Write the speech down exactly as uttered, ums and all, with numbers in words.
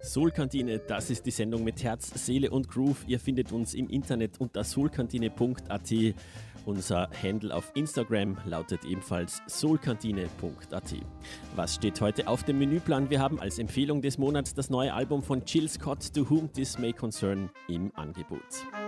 Soulkantine, das ist die Sendung mit Herz, Seele und Groove. Ihr findet uns im Internet unter soulkantine punkt a t. Unser Handle auf Instagram lautet ebenfalls soulkantine punkt a t. Was steht heute auf dem Menüplan? Wir haben als Empfehlung des Monats das neue Album von Jill Scott, To Whom This May Concern, im Angebot.